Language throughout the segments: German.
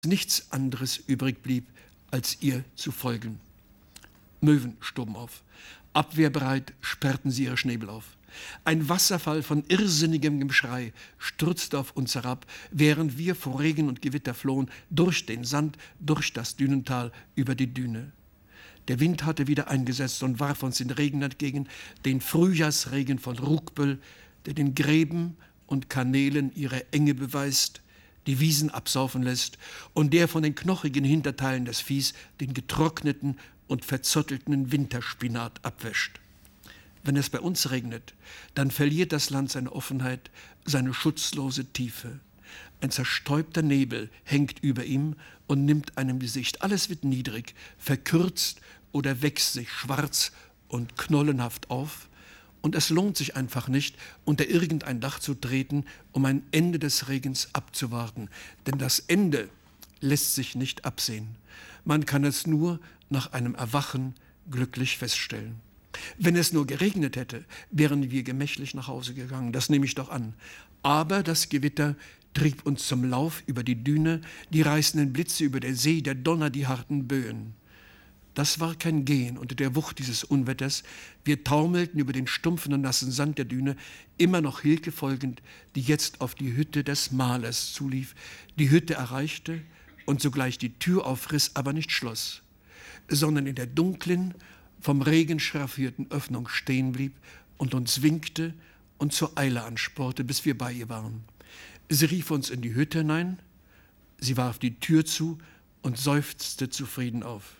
nichts anderes übrig blieb, als ihr zu folgen. Möwen stoben auf. Abwehrbereit sperrten sie ihre Schnäbel auf. Ein Wasserfall von irrsinnigem Geschrei stürzte auf uns herab, während wir vor Regen und Gewitter flohen, durch den Sand, durch das Dünental, über die Düne. Der Wind hatte wieder eingesetzt und warf uns den Regen entgegen, den Frühjahrsregen von Rugbüll, der den Gräben und Kanälen ihre Enge beweist, die Wiesen absaufen lässt und der von den knochigen Hinterteilen des Viehs den getrockneten und verzottelten Winterspinat abwäscht. Wenn es bei uns regnet, dann verliert das Land seine Offenheit, seine schutzlose Tiefe. Ein zerstäubter Nebel hängt über ihm und nimmt einem die Sicht. Alles wird niedrig, verkürzt oder wächst sich schwarz und knollenhaft auf. Und es lohnt sich einfach nicht, unter irgendein Dach zu treten, um ein Ende des Regens abzuwarten. Denn das Ende lässt sich nicht absehen. Man kann es nur nach einem Erwachen glücklich feststellen. Wenn es nur geregnet hätte, wären wir gemächlich nach Hause gegangen, das nehme ich doch an. Aber das Gewitter trieb uns zum Lauf über die Düne, die reißenden Blitze über der See, der Donner, die harten Böen. Das war kein Gehen unter der Wucht dieses Unwetters. Wir taumelten über den stumpfen und nassen Sand der Düne, immer noch Hilke folgend, die jetzt auf die Hütte des Malers zulief, die Hütte erreichte und sogleich die Tür aufriss, aber nicht schloss, sondern in der dunklen, vom Regen schraffierten Öffnung stehen blieb und uns winkte und zur Eile anspornte, bis wir bei ihr waren. Sie rief uns in die Hütte hinein, sie warf die Tür zu und seufzte zufrieden auf.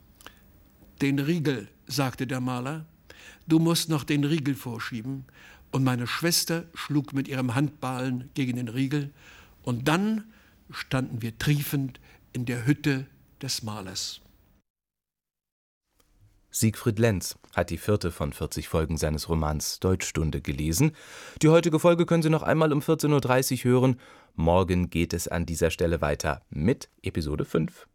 »Den Riegel«, sagte der Maler, »du musst noch den Riegel vorschieben.« Und meine Schwester schlug mit ihrem Handballen gegen den Riegel. Und dann standen wir triefend in der Hütte des Malers. Siegfried Lenz hat die 4. von 40 Folgen seines Romans Deutschstunde gelesen. Die heutige Folge können Sie noch einmal um 14.30 Uhr hören. Morgen geht es an dieser Stelle weiter mit Episode 5.